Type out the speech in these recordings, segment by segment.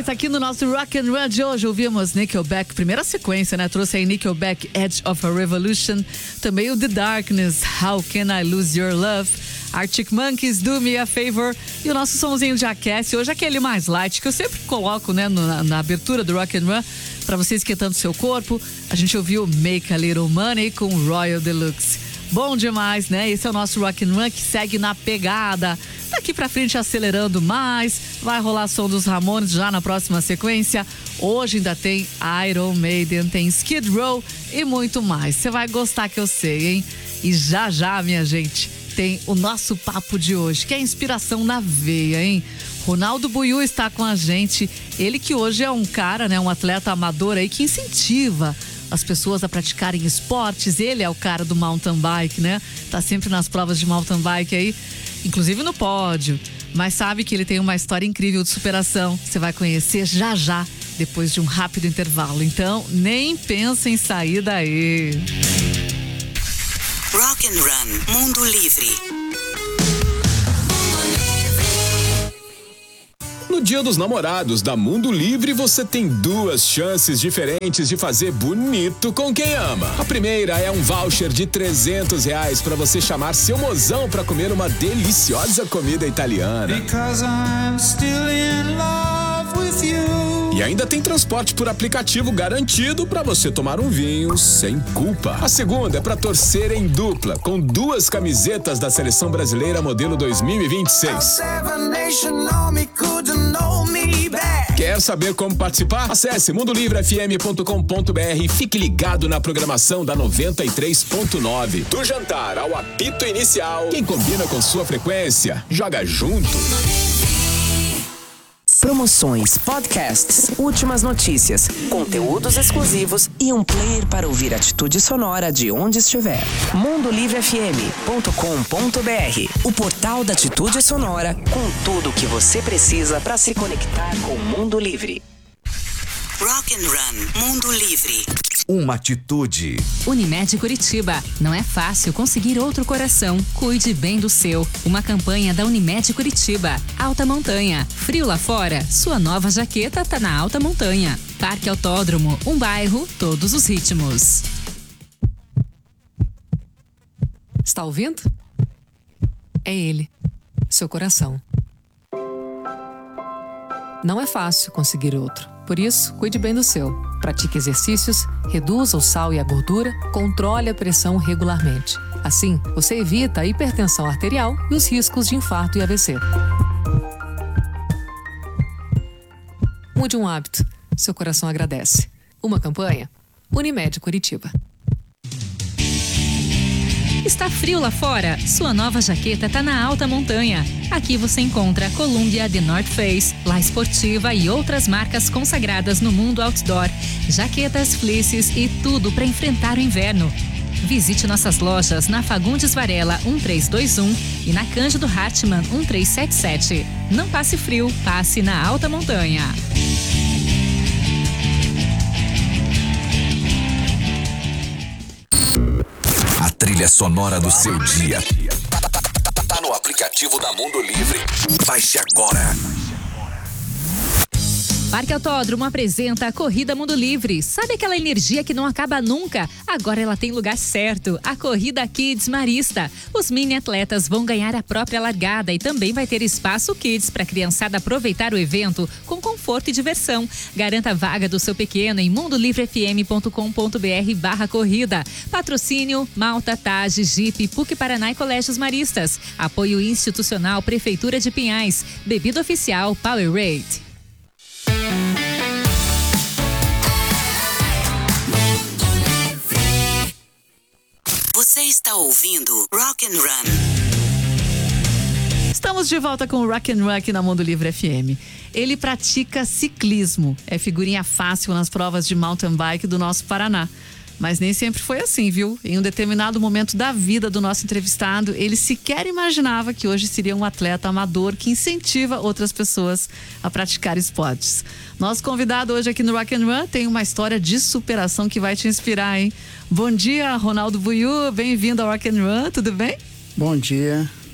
volta aqui no nosso Rock and Run de hoje. Ouvimos Nickelback, primeira sequência, né? Trouxe aí Nickelback, Edge of a Revolution. Também o The Darkness, How Can I Lose Your Love. Arctic Monkeys, Do Me a Favor. E o nosso somzinho de aquece, hoje aquele mais light, que eu sempre coloco, né, na abertura do Rock and Run, pra você esquentando seu corpo. A gente ouviu Make a Little Money com Royal Deluxe. Bom demais, né? Esse é o nosso Rock and Run que segue na pegada. Daqui pra frente acelerando mais. Vai rolar som dos Ramones já na próxima sequência. Hoje ainda tem Iron Maiden, tem Skid Row e muito mais. Você vai gostar, que eu sei, hein? E já, minha gente, tem o nosso papo de hoje, que é inspiração na veia, hein? Ronaldo Buiú está com a gente. Ele que hoje é um cara, né? Um atleta amador aí que incentiva as pessoas a praticarem esportes. Ele é o cara do mountain bike, né? Tá sempre nas provas de mountain bike aí, inclusive no pódio. Mas sabe que ele tem uma história incrível de superação. Você vai conhecer já, depois de um rápido intervalo. Então, nem pensa em sair daí. Rock and Run, Mundo Livre. No Dia dos Namorados da Mundo Livre, você tem duas chances diferentes de fazer bonito com quem ama. A primeira é um voucher de R$300 para você chamar seu mozão para comer uma deliciosa comida italiana. Because I'm still in love with you. E ainda tem transporte por aplicativo garantido para você tomar um vinho sem culpa. A segunda é para torcer em dupla, com duas camisetas da Seleção Brasileira modelo 2026. Quer saber como participar? Acesse mundolivrefm.com.br e fique ligado na programação da 93.9. Do jantar ao apito inicial, quem combina com sua frequência, joga junto. Promoções, podcasts, últimas notícias, conteúdos exclusivos e um player para ouvir atitude sonora de onde estiver. mundolivrefm.com.br, o portal da atitude sonora com tudo o que você precisa para se conectar com o mundo livre. Rock and Run, Mundo Livre. Uma atitude. Unimed Curitiba. Não é fácil conseguir outro coração. Cuide bem do seu. Uma campanha da Unimed Curitiba. Alta Montanha. Frio lá fora? Sua nova jaqueta tá na Alta Montanha. Parque Autódromo. Um bairro, todos os ritmos. Está ouvindo? É ele. Seu coração. Não é fácil conseguir outro. Por isso, cuide bem do seu. Pratique exercícios, reduza o sal e a gordura, controle a pressão regularmente. Assim, você evita a hipertensão arterial e os riscos de infarto e AVC. Mude um hábito. Seu coração agradece. Uma campanha? Unimed Curitiba. Está frio lá fora? Sua nova jaqueta tá na Alta Montanha. Aqui você encontra a Columbia, The North Face, La Esportiva e outras marcas consagradas no mundo outdoor. Jaquetas, fleeces e tudo para enfrentar o inverno. Visite nossas lojas na Fagundes Varela 1321 e na Cândido Hartmann 1377. Não passe frio, passe na Alta Montanha. A trilha sonora do seu dia. Tá no aplicativo da Mundo Livre. Baixe agora. Parque Autódromo apresenta a Corrida Mundo Livre. Sabe aquela energia que não acaba nunca? Agora ela tem lugar certo. A Corrida Kids Marista. Os mini atletas vão ganhar a própria largada e também vai ter espaço Kids para a criançada aproveitar o evento com conforto e diversão. Garanta a vaga do seu pequeno em mundolivrefm.com.br/corrida. Patrocínio Malta, Tage, Jeep, PUC Paraná e Colégios Maristas. Apoio institucional Prefeitura de Pinhais. Bebida oficial Powerade. Você está ouvindo Rock and Run. Estamos de volta com o Rock and Run aqui na Mundo Livre FM. Ele pratica ciclismo, é figurinha fácil nas provas de mountain bike do nosso Paraná. Mas nem sempre foi assim, viu? Em um determinado momento da vida do nosso entrevistado, ele sequer imaginava que hoje seria um atleta amador que incentiva outras pessoas a praticar esportes. Nosso convidado hoje aqui no Rock and Run tem uma história de superação que vai te inspirar, hein? Bom dia, Ronaldo Buiú, bem-vindo ao Rock and Run, tudo bem? Bom dia,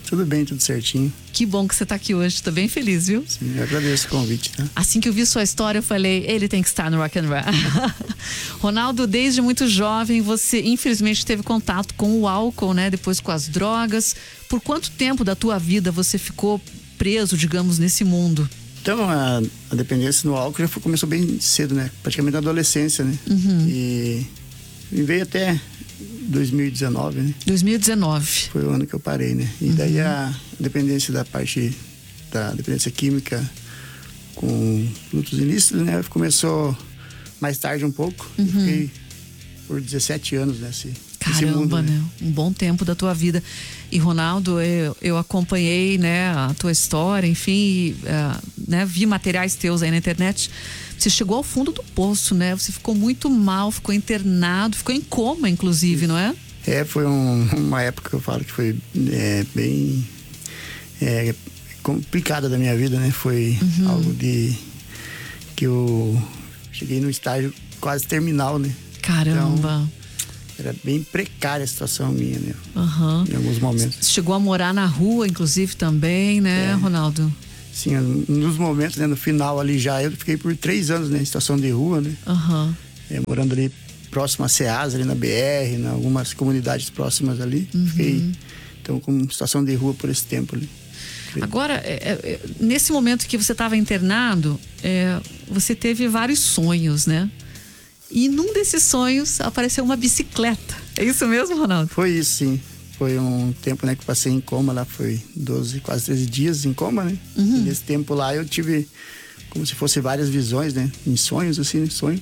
Tudo bem, tudo certinho. Que bom que você tá aqui hoje, tô bem feliz, viu? Sim, eu agradeço o convite, tá? Assim que eu vi sua história, eu falei, ele tem que estar no Rock and Roll. Ronaldo, desde muito jovem, você infelizmente teve contato com o álcool, né? Depois com as drogas. Por quanto tempo da tua vida você ficou preso, digamos, nesse mundo? Então, a dependência no álcool já começou bem cedo, né? Praticamente na adolescência, né? E veio até 2019, né? 2019. Foi o ano que eu parei, né? E daí a dependência da parte da dependência química com produtos ilícitos, né? Começou mais tarde um pouco. Eu fiquei por 17 anos nesse mundo, né? Um bom tempo da tua vida. E Ronaldo, eu acompanhei, né, a tua história, enfim, né, vi materiais teus aí na internet. Você chegou ao fundo do poço, né? Você ficou muito mal, ficou internado, ficou em coma, inclusive, não é? Foi uma época que eu falo que foi bem complicada da minha vida, né? Foi algo que eu cheguei no estágio quase terminal, né? Caramba! Então, era bem precária a situação minha, né? Em alguns momentos. Você chegou a morar na rua, inclusive, também, né, Ronaldo? Sim, nos momentos, né, no final ali já, eu fiquei por 3 anos, né, em situação de rua, né? Morando ali próximo a Ceasa, ali na BR, em algumas comunidades próximas ali. Fiquei, então, com situação de rua por esse tempo ali. Agora, nesse momento que você estava internado, você teve vários sonhos, né? E num desses sonhos apareceu uma bicicleta. É isso mesmo, Ronaldo? Foi isso, sim. Foi um tempo, né, que eu passei em coma lá, foi 12, quase 13 dias em coma, né? E nesse tempo lá eu tive como se fosse várias visões, né? Em sonhos, assim, sonhos.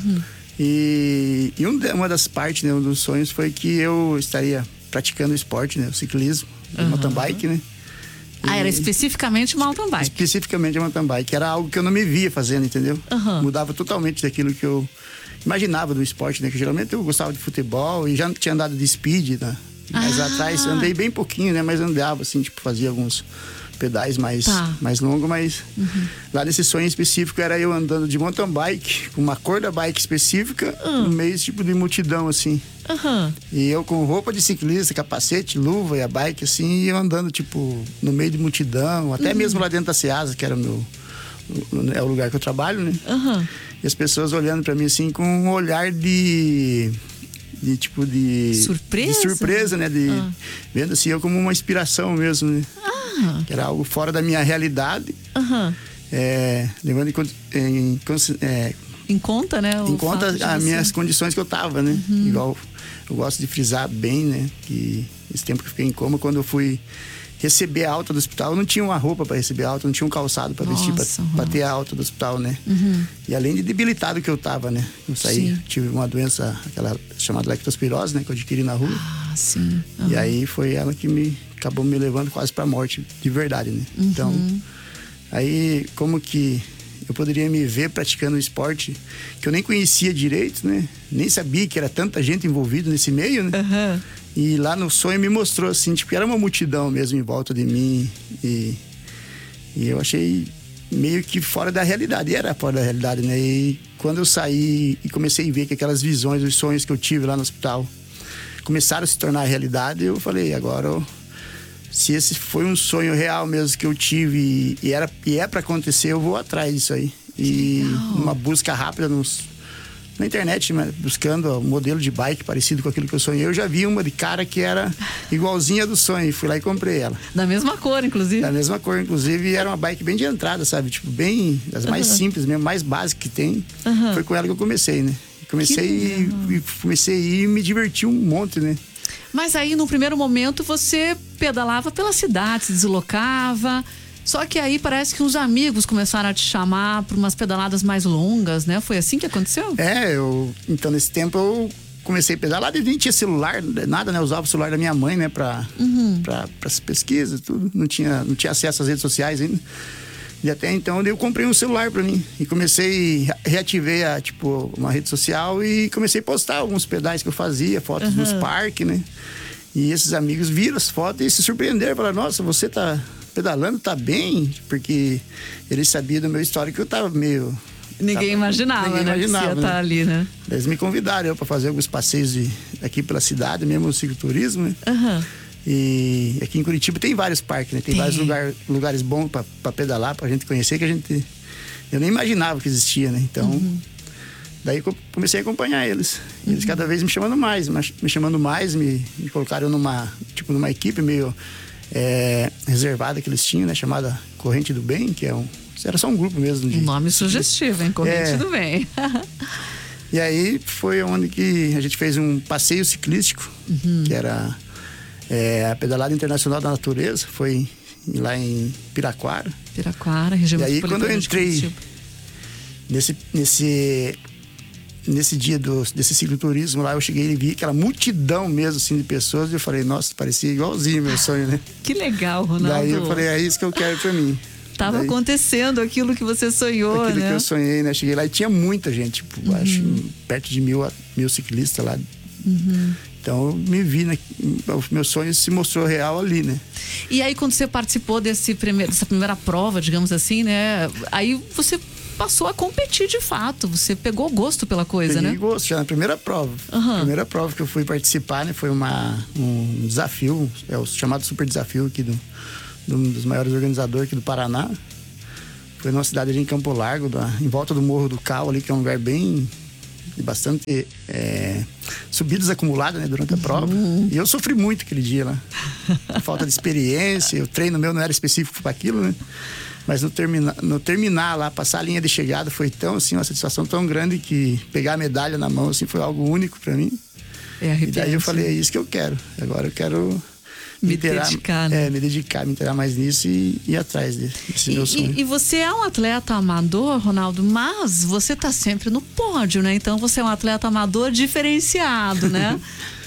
E uma das partes, né, um dos sonhos foi que eu estaria praticando o esporte, né? O ciclismo, o mountain bike, né? Era especificamente mountain bike? Especificamente mountain bike. Era algo que eu não me via fazendo, entendeu? Mudava totalmente daquilo que eu imaginava do esporte, né? Que geralmente eu gostava de futebol e já tinha andado de speed, né? Mas atrás andei bem pouquinho, né? Mas andava, assim, tipo, fazia alguns pedais mais longos, mas lá nesse sonho específico era eu andando de mountain bike, com uma cor da bike específica, no meio tipo de multidão, assim. E eu com roupa de ciclista, capacete, luva e a bike, assim, e eu andando, tipo, no meio de multidão, até mesmo lá dentro da Ceasa, que era o lugar que eu trabalho, né? E as pessoas olhando pra mim, assim, com um olhar de surpresa, né? Vendo assim eu como uma inspiração mesmo, né? Que era algo fora da minha realidade. Levando em conta, né? Em conta as minhas condições que eu tava, né? Igual eu gosto de frisar bem, né? Que esse tempo que eu fiquei em coma, quando eu fui receber a alta do hospital, eu não tinha uma roupa para receber a alta, não tinha um calçado para vestir para ter a alta do hospital, né? E além de debilitado que eu tava, né? Eu saí, tive uma doença, aquela chamada leptospirose, né? Que eu adquiri na rua. E aí foi ela que acabou me levando quase para a morte, de verdade, né? Então, aí como que eu poderia me ver praticando um esporte que eu nem conhecia direito, né? Nem sabia que era tanta gente envolvida nesse meio, né? E lá no sonho me mostrou assim, tipo, era uma multidão mesmo em volta de mim. E eu achei meio que fora da realidade. E era fora da realidade, né? E quando eu saí e comecei a ver que aquelas visões, os sonhos que eu tive lá no hospital começaram a se tornar realidade, eu falei, agora, se esse foi um sonho real mesmo que eu tive e é pra acontecer, eu vou atrás disso aí. E uma busca rápida na internet, buscando um modelo de bike parecido com aquilo que eu sonhei. Eu já vi uma de cara que era igualzinha do sonho. Fui lá e comprei ela. Da mesma cor, inclusive. Da mesma cor, inclusive. E era uma bike bem de entrada, sabe? Tipo, bem das mais simples mesmo, mais básicas que tem. Foi com ela que eu comecei, né? Comecei a ir e me diverti um monte, né? Mas aí, no primeiro momento, você pedalava pela cidade, se deslocava. Só que aí parece que uns amigos começaram a te chamar para umas pedaladas mais longas, né? Foi assim que aconteceu? Então nesse tempo eu comecei a pedalar, nem tinha celular, nada, né? Eu usava o celular da minha mãe, né? Para as pesquisas, tudo. Não tinha acesso às redes sociais ainda. E até então eu comprei um celular para mim. E reativei uma rede social e comecei a postar alguns pedais que eu fazia, fotos nos parques, né? E esses amigos viram as fotos e se surpreenderam. Falaram, nossa, você tá pedalando, tá bem? Porque eles sabiam do meu histórico que eu tava meio... Ninguém imaginava, né? Que você ia estar ali, né? Eles me convidaram para fazer alguns passeios aqui pela cidade, mesmo no cicloturismo, né? E aqui em Curitiba tem vários parques, né? Tem vários lugares bons para pedalar, pra gente conhecer, que eu nem imaginava que existia, né? Então, daí eu comecei a acompanhar eles. Eles cada vez me chamando mais, me colocaram numa equipe meio reservada que eles tinham, né? Chamada Corrente do Bem, que era só um grupo mesmo. Um nome sugestivo, hein? Corrente do Bem. E aí foi onde que a gente fez um passeio ciclístico, que era a Pedalada Internacional da Natureza, foi lá em Piraquara. Região metropolitana. E aí quando eu entrei nesse dia desse cicloturismo lá, eu cheguei e vi aquela multidão mesmo assim de pessoas, e eu falei, nossa, parecia igualzinho meu sonho, né? Que legal, Ronaldo. Daí eu falei, é isso que eu quero pra mim. Tava acontecendo aquilo que você sonhou, aquilo né? que eu sonhei, né? Cheguei lá e tinha muita gente, acho perto de mil ciclistas lá. Então eu me vi, né? O meu sonho se mostrou real ali, né? E aí quando você participou dessa primeira prova, digamos assim, né? Aí você passou a competir de fato, você pegou gosto pela coisa, né? Peguei gosto já na primeira prova. A primeira prova que eu fui participar, né? Foi um desafio, o chamado Super Desafio aqui um dos maiores organizadores aqui do Paraná. Foi numa cidade ali em Campo Largo, em volta do Morro do Cal ali, que é um lugar bem... de bastante subidas acumuladas, né, durante a prova. E eu sofri muito aquele dia lá. Falta de experiência, o treino meu não era específico para aquilo, né? Mas no terminar lá, passar a linha de chegada, foi tão, assim, uma satisfação tão grande que pegar a medalha na mão, assim, foi algo único para mim. E daí eu falei, é isso que eu quero. Agora eu quero me dedicar, né? Me inteirar mais nisso e ir atrás desse meu sonho. E você é um atleta amador, Ronaldo, mas você tá sempre no pódio, né? Então você é um atleta amador diferenciado, né?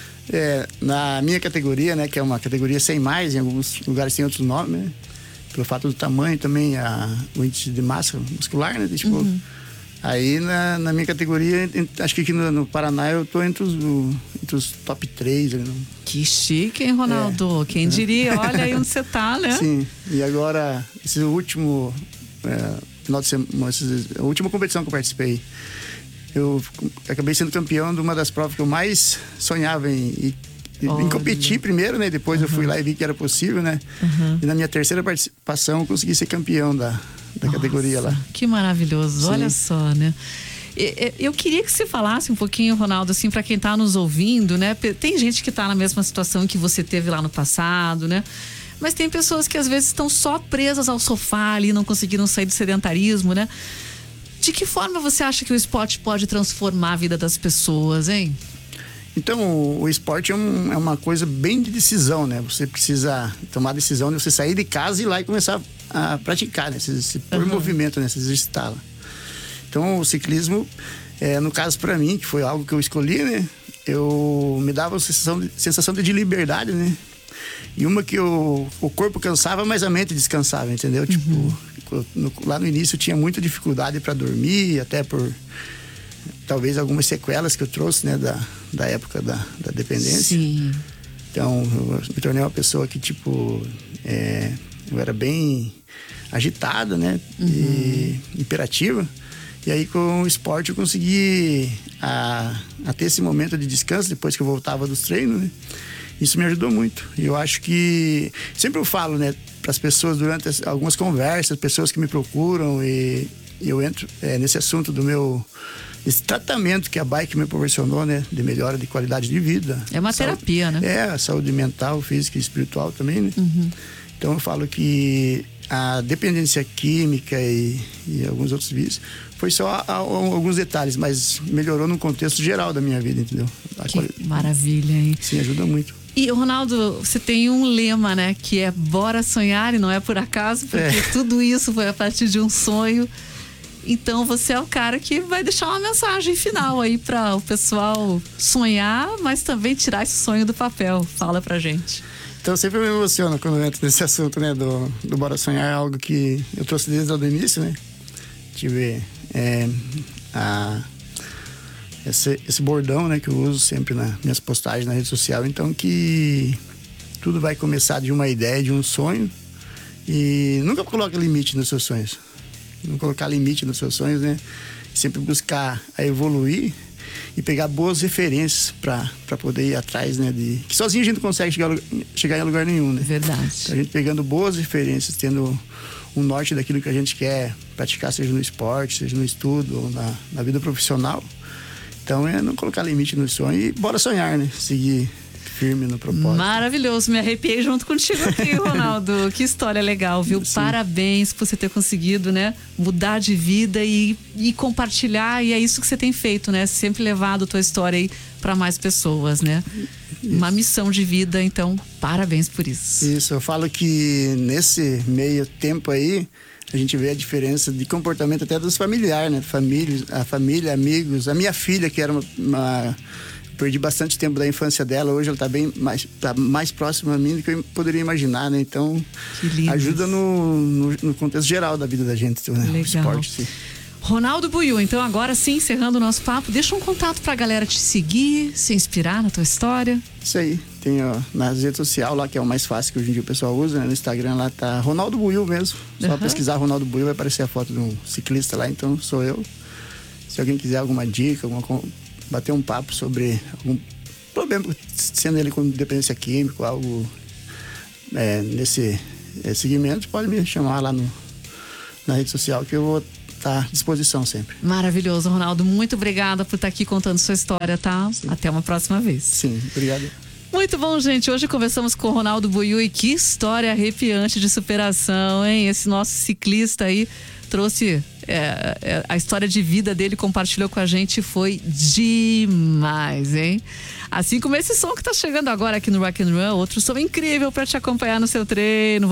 Na minha categoria, né? Que é uma categoria 100+, em alguns lugares tem outros nomes, né? Pelo fato do tamanho também, o índice de massa muscular, né? Tipo, aí na minha categoria, acho que aqui no Paraná eu tô entre os top 3. Né? Que chique, hein, Ronaldo? Quem diria? Olha aí onde você tá, né? Sim, e agora, esse último final de semana, a última competição que eu participei, eu acabei sendo campeão de uma das provas que eu mais sonhava em competir primeiro, né? Depois eu fui lá e vi que era possível, né? E na minha terceira participação eu consegui ser campeão da categoria lá. Que maravilhoso, sim. Olha só, né? Eu queria que você falasse um pouquinho, Ronaldo, assim, para quem tá nos ouvindo, né? Tem gente que tá na mesma situação que você teve lá no passado, né? Mas tem pessoas que às vezes estão só presas ao sofá ali, não conseguiram sair do sedentarismo, né? De que forma você acha que o esporte pode transformar a vida das pessoas, hein? Então, o esporte é uma coisa bem de decisão, né? Você precisa tomar a decisão de você sair de casa e ir lá e começar a praticar, né? Se pôr em movimento, né? Se exercitar lá. Então, o ciclismo, no caso para mim, que foi algo que eu escolhi, né? Me dava uma sensação de liberdade, né? E uma que o corpo cansava, mas a mente descansava, entendeu? Tipo, lá no início eu tinha muita dificuldade para dormir, até por talvez algumas sequelas que eu trouxe, né? Da época da dependência. Sim. Então, eu me tornei uma pessoa que, tipo, eu era bem agitada, né? E imperativa. E aí, com o esporte, eu consegui a ter esse momento de descanso depois que eu voltava dos treinos, né? Isso me ajudou muito. E eu acho que... Sempre eu falo, né? Para as pessoas, durante algumas conversas, pessoas que me procuram, e eu entro nesse assunto esse tratamento que a bike me proporcionou, né? De melhora de qualidade de vida. É uma terapia, né? A saúde mental, física e espiritual também, né? Então eu falo que a dependência química e alguns outros vícios foi só alguns detalhes, mas melhorou no contexto geral da minha vida, entendeu? Que maravilha, hein? Sim, ajuda muito. E, Ronaldo, você tem um lema, né? Que é bora sonhar, e não é por acaso, porque tudo isso foi a partir de um sonho. Então você é o cara que vai deixar uma mensagem final aí para o pessoal sonhar, mas também tirar esse sonho do papel. Fala pra gente. Então eu sempre me emociono quando eu entro nesse assunto, né? Do Bora Sonhar, é algo que eu trouxe desde o início, né? Tive esse bordão, né? Que eu uso sempre nas minhas postagens na rede social. Então que tudo vai começar de uma ideia, de um sonho. E nunca coloque limite nos seus sonhos. Não colocar limite nos seus sonhos, né? sempre buscar a evoluir e pegar boas referências para poder ir atrás, né? Que sozinho a gente não consegue chegar em lugar nenhum, né? Verdade. Então, a gente pegando boas referências, tendo um norte daquilo que a gente quer praticar, seja no esporte, seja no estudo ou na vida profissional. Então é não colocar limite no sonho e bora sonhar, né? Seguir firme no propósito. Maravilhoso, me arrepiei junto contigo aqui, Ronaldo. Que história legal, viu? Sim. Parabéns por você ter conseguido, né? Mudar de vida e compartilhar, e é isso que você tem feito, né? Sempre levado a tua história aí para mais pessoas, né? Isso. Uma missão de vida, então parabéns por isso. Isso, eu falo que nesse meio tempo aí a gente vê a diferença de comportamento até dos familiares, né? A família, amigos. A minha filha, que era perdi bastante tempo da infância dela, hoje ela tá mais próxima a mim do que eu poderia imaginar, né? Então, ajuda no contexto geral da vida da gente, né? Legal. O esporte, sim. Ronaldo Buiu, então agora sim, encerrando o nosso papo, deixa um contato pra galera te seguir, se inspirar na tua história. Isso aí, tem nas redes sociais lá, que é o mais fácil que hoje em dia o pessoal usa, né? No Instagram lá tá Ronaldo Buiu mesmo, só pesquisar Ronaldo Buiu vai aparecer a foto de um ciclista lá, então sou eu. Se alguém quiser alguma dica, bater um papo sobre algum problema, sendo ele com dependência química, algo nesse segmento, pode me chamar lá na rede social que eu vou estar à disposição sempre. Maravilhoso, Ronaldo. Muito obrigada por estar aqui contando sua história, tá? Sim. Até uma próxima vez. Sim, obrigado. Muito bom, gente. Hoje conversamos com o Ronaldo Buiu e que história arrepiante de superação, hein? Esse nosso ciclista aí trouxe a história de vida dele, compartilhou com a gente, foi demais, hein? Assim como esse som que tá chegando agora aqui no Rock and Roll, outro som incrível para te acompanhar no seu treino.